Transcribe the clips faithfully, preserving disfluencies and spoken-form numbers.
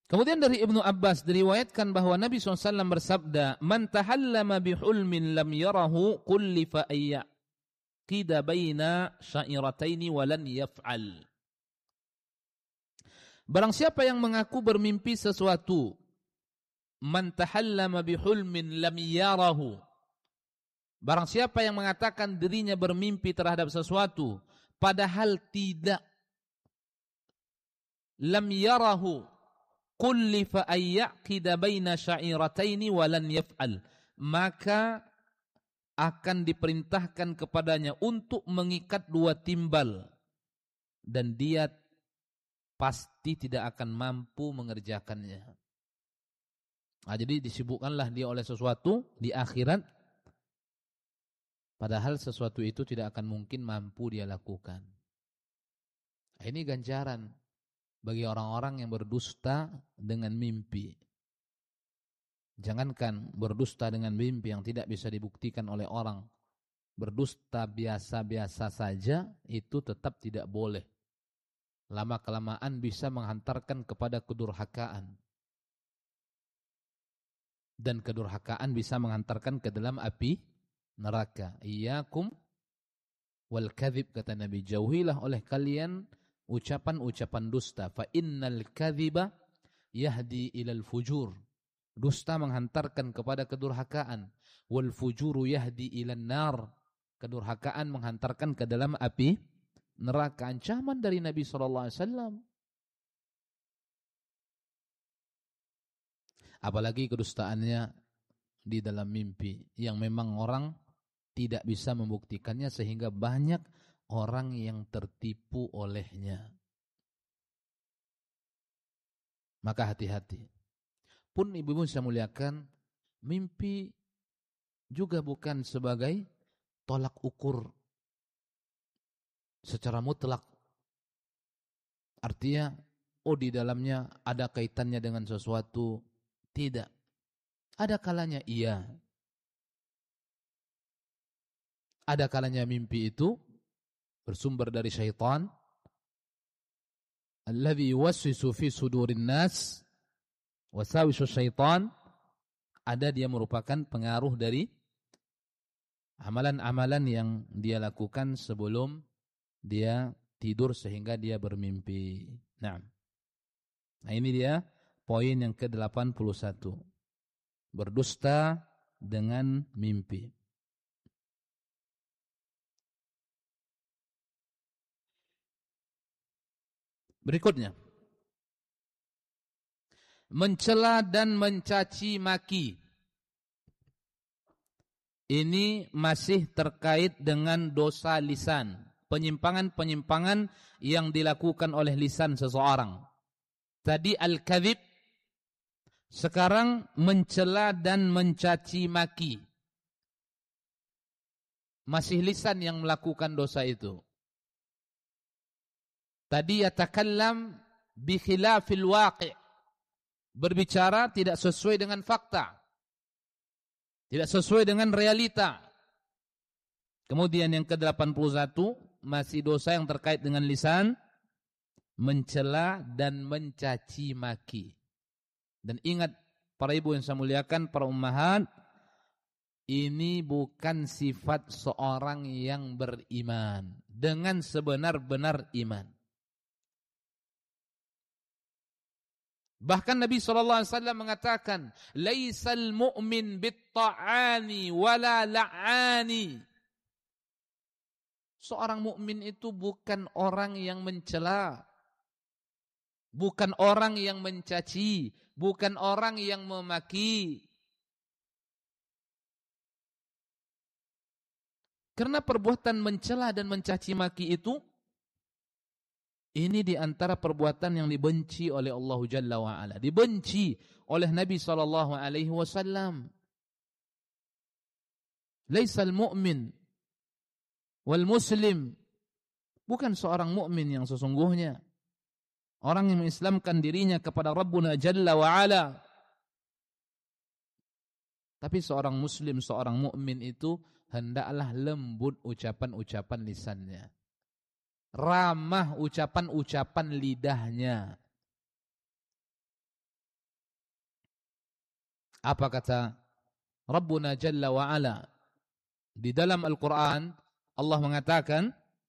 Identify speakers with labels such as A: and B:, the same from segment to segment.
A: Kemudian dari Ibnu Abbas diriwayatkan bahwa Nabi shallallahu alaihi wasallam bersabda, "Man tahallama bihulmin lam yarahu kullifa ayya qida baina syairataini walan yaf'al." Barang siapa yang mengaku bermimpi sesuatu, man tahallama bihulmin lam yarahu, barang siapa yang mengatakan dirinya bermimpi terhadap sesuatu padahal tidak, lam yarahu kullifa ayyaqida baina syairataini walan yaf'al, maka akan diperintahkan kepadanya untuk mengikat dua timbal dan dia pasti tidak akan mampu mengerjakannya. Nah, jadi disibukkanlah dia oleh sesuatu di akhirat padahal sesuatu itu tidak akan mungkin mampu dia lakukan. Nah, ini ganjaran bagi orang-orang yang berdusta dengan mimpi. Jangankan berdusta dengan mimpi yang tidak bisa dibuktikan oleh orang, berdusta biasa-biasa saja itu tetap tidak boleh. Lama-kelamaan bisa menghantarkan kepada kedurhakaan. Dan kedurhakaan bisa menghantarkan ke dalam api neraka. Iyyakum wal kadzib, kata Nabi, jauhilah oleh kalian ucapan-ucapan dusta. Fa innal kadhiba yahdi ilal fujur. Dusta menghantarkan kepada kedurhakaan. Wal fujuru yahdi ilan nar. Kedurhakaan menghantarkan ke dalam api neraka. Ancaman dari Nabi sallallahu alaihi wasallam. Apalagi kedustaannya di dalam mimpi yang memang orang tidak bisa membuktikannya sehingga banyak orang yang tertipu olehnya. Maka hati-hati. Pun ibu-ibu saya muliakan, mimpi juga bukan sebagai tolak ukur secara mutlak. Artinya, oh di dalamnya ada kaitannya dengan sesuatu. Tidak. Ada kalanya iya. Ada kalanya mimpi itu bersumber dari syaitan, alladhi yuwaswisu fi sudurin nas, wasawisu syaitan, ada dia merupakan pengaruh dari amalan-amalan yang dia lakukan sebelum dia tidur sehingga dia bermimpi. Nah, nah ini dia poin yang ke delapan puluh satu. Berdusta dengan mimpi. Berikutnya, mencela dan mencaci maki. Ini masih terkait dengan dosa lisan, penyimpangan-penyimpangan yang dilakukan oleh lisan seseorang. Tadi al-kadzib, sekarang mencela dan mencaci maki. Masih lisan yang melakukan dosa itu. Tadi yatakallam bi khilafil waqi', berbicara tidak sesuai dengan fakta, tidak sesuai dengan realita. Kemudian yang ke delapan puluh satu masih dosa yang terkait dengan lisan, mencela dan mencaci maki. Dan ingat para ibu yang saya muliakan, para ummahat, ini bukan sifat seorang yang beriman dengan sebenar-benar iman. Bahkan Nabi shallallahu alaihi wasallam mengatakan, "Laisal mu'min bit-ta'ani wala la'ani." Seorang mukmin itu bukan orang yang mencela, bukan orang yang mencaci, bukan orang yang memaki. Karena perbuatan mencela dan mencaci maki itu, ini di antara perbuatan yang dibenci oleh Allah Jalla wa'ala. Dibenci oleh Nabi sallallahu alaihi wasallam. Laisal mu'min wal muslim, bukan seorang mukmin yang sesungguhnya, orang yang mengislamkan dirinya kepada Rabbuna Jalla wa'ala. Tapi seorang muslim, seorang mukmin itu hendaklah lembut ucapan-ucapan lisannya, ramah ucapan-ucapan lidahnya. Apa kata Rabbuna Jalla wa Ala? Di dalam Al-Quran Allah mengatakan,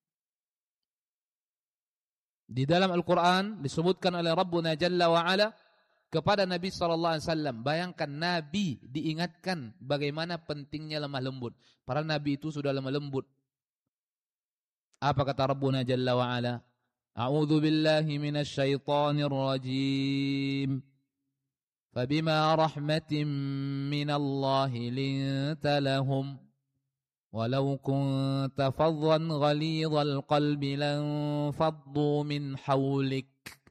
A: di dalam Al-Quran disebutkan oleh Rabbuna Jalla wa Ala kepada Nabi sallallahu alaihi wasallam. Bayangkan Nabi diingatkan bagaimana pentingnya lemah lembut. Para Nabi itu sudah lemah lembut. Apa kata Rabbuna Jalla wa Ala? A'udzu billahi minasy syaithanir rajim. Fabima rahmatin minallahi linta lahum walau kunta faddan ghalidhal qalbi lanfaddu min hawlik.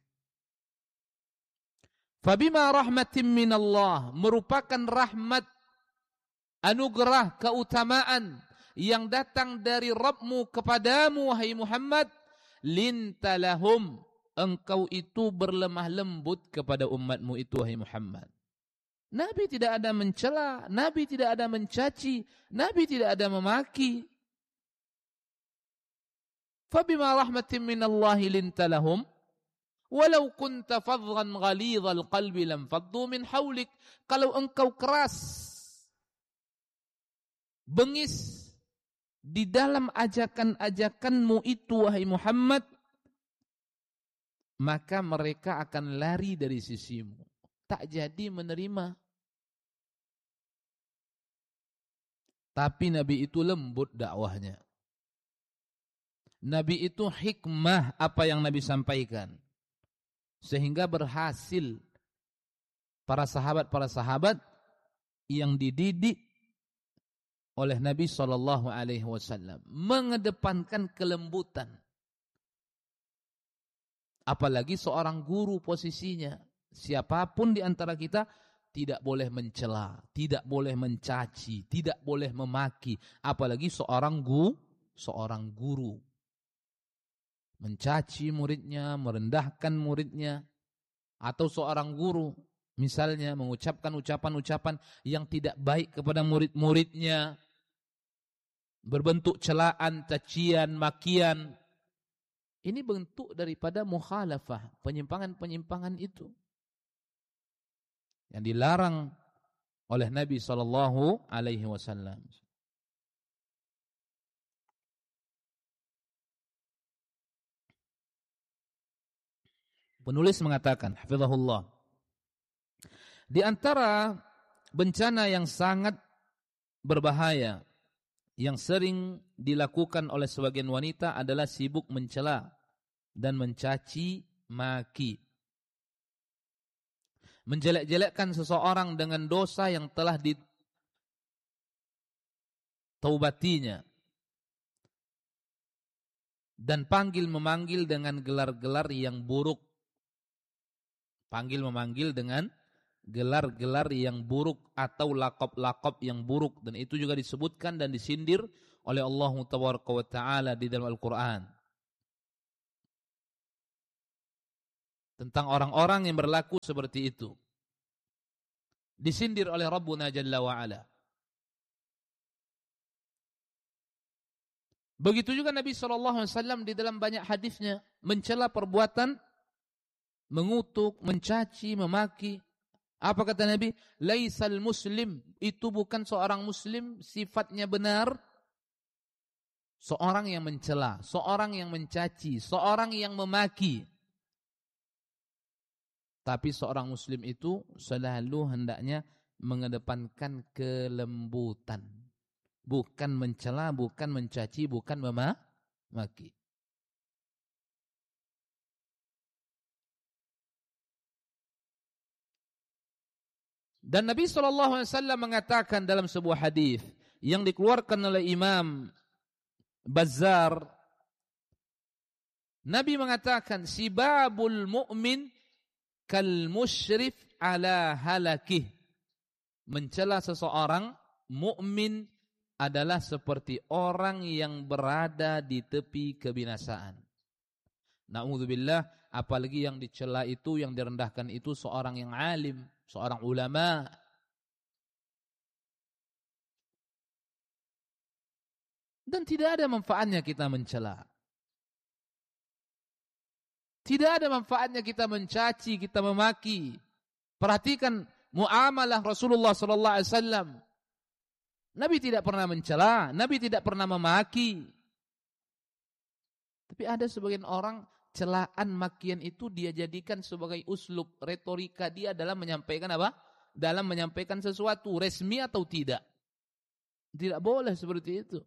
A: Fabima rahmatin minallah, merupakan rahmat, anugerah, keutamaan yang datang dari Rabbmu kepadamu wahai Muhammad. Linta lahum, engkau itu berlemah lembut kepada umatmu itu wahai Muhammad. Nabi tidak ada mencela, Nabi tidak ada mencaci, Nabi tidak ada memaki. Fabima rahmatin minallahi linta lahum walau kunta fadhan ghalidhal qalbi lam faddu min hawlik. Kalau engkau keras, bengis di dalam ajakan-ajakanmu itu wahai Muhammad, maka mereka akan lari dari sisimu, tak jadi menerima. Tapi Nabi itu lembut dakwahnya. Nabi itu hikmah apa yang Nabi sampaikan, sehingga berhasil para sahabat-para sahabat yang dididik oleh Nabi sallallahu alaihi wasallam mengedepankan kelembutan. Apalagi seorang guru posisinya. Siapapun di antara kita tidak boleh mencela, tidak boleh mencaci, tidak boleh memaki, apalagi seorang gu, seorang guru. Mencaci muridnya, merendahkan muridnya, atau seorang guru misalnya mengucapkan ucapan-ucapan yang tidak baik kepada murid-muridnya, berbentuk celaan, cacian, makian. Ini bentuk daripada mukhalafah, penyimpangan-penyimpangan itu yang dilarang oleh Nabi sallallahu alaihi wasallam. Penulis mengatakan, hafizahullah, di antara bencana yang sangat berbahaya yang sering dilakukan oleh sebagian wanita adalah sibuk mencela dan mencaci maki. Menjelek-jelekkan seseorang dengan dosa yang telah ditaubatinya. Dan panggil memanggil dengan gelar-gelar yang buruk. Panggil memanggil dengan gelar-gelar yang buruk atau lakop-lakop yang buruk, dan itu juga disebutkan dan disindir oleh Allah Tabaraka wa Ta'ala di dalam Al-Quran tentang orang-orang yang berlaku seperti itu. Disindir oleh Rabbuna Jalla wa Ala. Begitu juga Nabi shallallahu alaihi wasallam di dalam banyak hadisnya mencela perbuatan mengutuk, mencaci, memaki. Apa kata Nabi? Laisal muslim, itu bukan seorang muslim sifatnya benar. Seorang yang mencela, seorang yang mencaci, seorang yang memaki. Tapi seorang muslim itu selalu hendaknya mengedepankan kelembutan. Bukan mencela, bukan mencaci, bukan memaki. Dan Nabi shallallahu alaihi wasallam mengatakan dalam sebuah hadis yang dikeluarkan oleh Imam Bazzar, Nabi mengatakan, sibabul mu'min kal musyrif ala halakih. Mencela seseorang mukmin adalah seperti orang yang berada di tepi kebinasaan. Na'udzubillah, apalagi yang dicela itu, yang direndahkan itu seorang yang alim, seorang ulama. Dan tidak ada manfaatnya kita mencela. Tidak ada manfaatnya kita mencaci, kita memaki. Perhatikan muamalah Rasulullah sallallahu alaihi wasallam. Nabi tidak pernah mencela, Nabi tidak pernah memaki. Tapi ada sebagian orang celaan makian itu dia jadikan sebagai uslub retorika dia dalam menyampaikan apa? Dalam menyampaikan sesuatu resmi atau tidak. Tidak boleh seperti itu.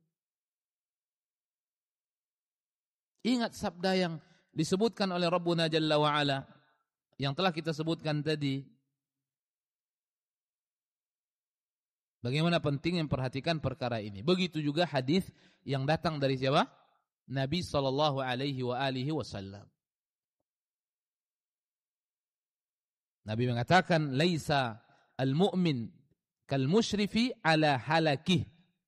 A: Ingat sabda yang disebutkan oleh Rabbuna Jalla wa'ala yang telah kita sebutkan tadi. Bagaimana pentingnya memperhatikan perkara ini. Begitu juga hadis yang datang dari siapa? Nabi sallallahu alaihi wa alihi wasallam. Nabi mengatakan, "Laisa al-mu'min kal musyrifi ala halakih."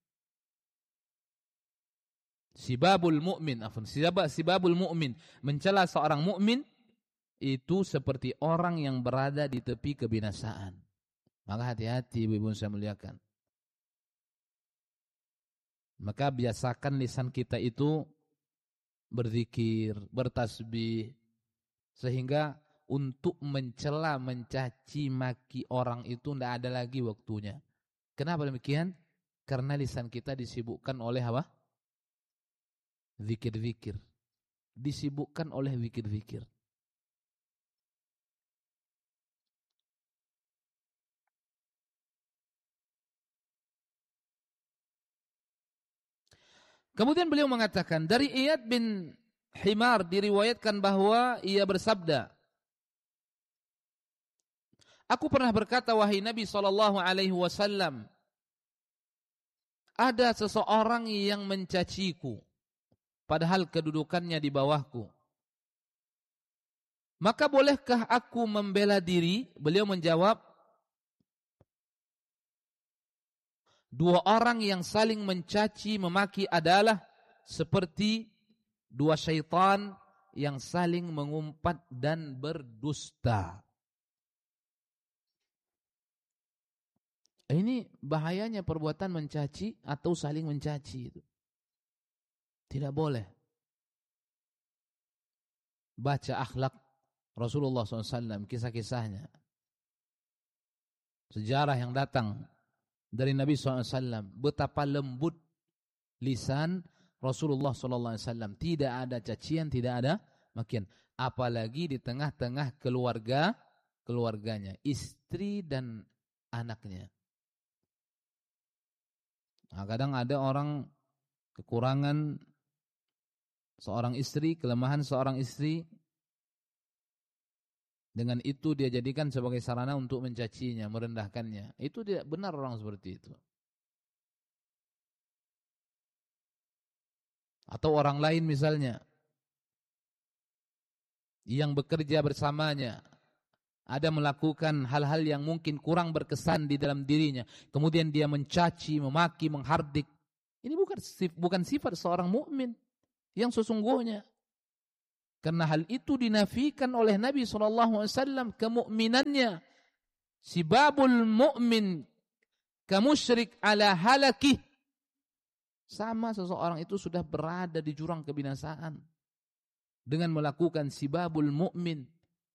A: Sibabul mu'min, afwan, sibab sibabul mu'min, mencela seorang mukmin itu seperti orang yang berada di tepi kebinasaan. Maka hati-hati ibu-ibu saya muliakan. Maka biasakan lisan kita itu berzikir, bertasbih, sehingga untuk mencela, mencaci maki orang itu tidak ada lagi waktunya. Kenapa demikian? Karena lisan kita disibukkan oleh apa? Zikir-zikir. Disibukkan oleh zikir-zikir. Kemudian beliau mengatakan, dari Iyad bin Himar diriwayatkan bahwa ia bersabda, "Aku pernah berkata, wahai Nabi sallallahu alaihi wasallam, ada seseorang yang mencaciku, padahal kedudukannya di bawahku. Maka bolehkah aku membela diri?" Beliau menjawab, "Dua orang yang saling mencaci memaki adalah seperti dua syaitan yang saling mengumpat dan berdusta." Ini bahayanya perbuatan mencaci atau saling mencaci itu. Tidak boleh. Baca akhlak Rasulullah shallallahu alaihi wasallam, kisah-kisahnya. Sejarah yang datang dari Nabi shallallahu alaihi wasallam. Betapa lembut lisan Rasulullah shallallahu alaihi wasallam. Tidak ada cacian, tidak ada makian. Apalagi di tengah-tengah keluarga, keluarganya. Istri dan anaknya. Nah, kadang ada orang kekurangan seorang istri, kelemahan seorang istri, dengan itu dia jadikan sebagai sarana untuk mencacinya, merendahkannya. Itu tidak benar orang seperti itu. Atau orang lain misalnya, yang bekerja bersamanya, ada melakukan hal-hal yang mungkin kurang berkesan di dalam dirinya, kemudian dia mencaci, memaki, menghardik. Ini bukan bukan sifat seorang mukmin yang sesungguhnya. Karena hal itu dinafikan oleh Nabi shallallahu alaihi wasallam, kemukminannya. Sibabul mu'min kamusyrik ala halakih. Sama seseorang itu sudah berada di jurang kebinasaan dengan melakukan sibabul mu'min.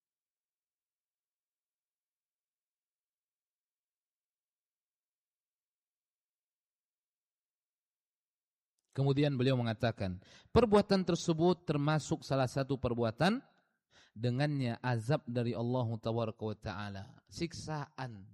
A: Kemudian beliau mengatakan, perbuatan tersebut termasuk salah satu perbuatan dengannya azab dari Allah Tabaraka wa Ta'ala, siksaan.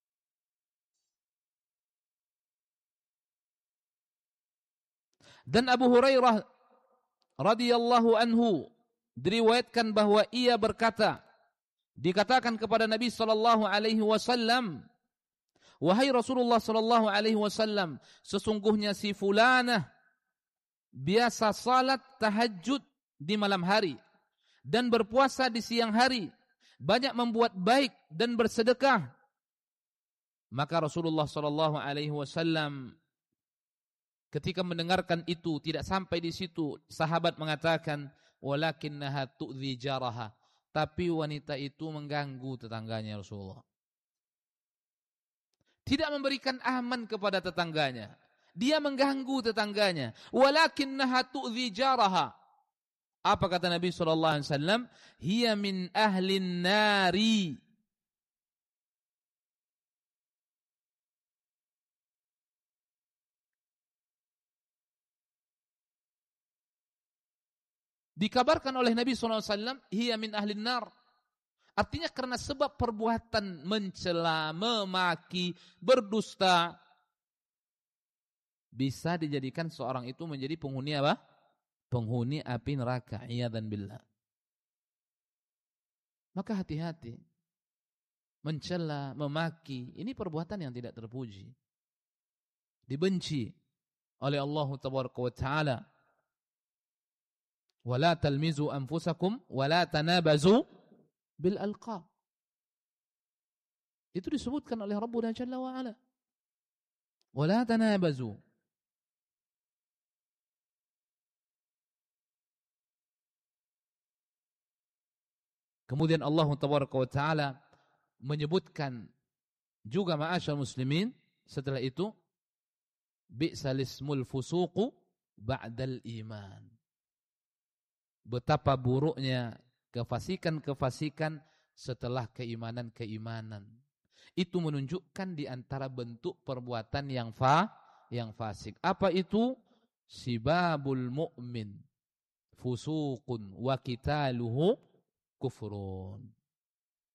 A: Dan Abu Hurairah radhiyallahu anhu diriwayatkan bahwa ia berkata, dikatakan kepada Nabi sallallahu alaihi wasallam, wahai Rasulullah sallallahu alaihi wasallam, sesungguhnya si fulanah biasa salat tahajud di malam hari dan berpuasa di siang hari, banyak membuat baik dan bersedekah. Maka Rasulullah sallallahu alaihi wasallam ketika mendengarkan itu tidak sampai di situ, sahabat mengatakan, walakinnaha tu'dhi jaraha, tapi wanita itu mengganggu tetangganya Rasulullah. Tidak memberikan aman kepada tetangganya. Dia mengganggu tetangganya. Walakinnaha tu'dhi jaraha. Apa kata Nabi sallallahu alaihi wasallam? Hiya min ahlin nari. Dikabarkan oleh Nabi sallallahu alaihi wasallam, hiya min ahlin nar. Artinya karena sebab perbuatan mencela, memaki, berdusta, bisa dijadikan seorang itu menjadi penghuni apa? Penghuni api neraka. Iyadzan billah. Maka hati-hati. Mencela, memaki, ini perbuatan yang tidak terpuji. Dibenci oleh Allah Tabaraka wa Ta'ala. Wala talmizu anfusakum wala tanabazu bil alqab. Itu disebutkan oleh Rabbuna Jalla wa Ala. Wala tanabazu. Kemudian Allah Tabaraka wa Ta'ala menyebutkan juga ma'asyal muslimin setelah itu, bi'sal ismul fusuqu ba'dal iman. Betapa buruknya kefasikan-kefasikan setelah keimanan-keimanan. Itu menunjukkan di antara bentuk perbuatan yang fa, yang fasik. Apa itu? Sibabul mu'min fusuqun wa qitaluhu kufrun.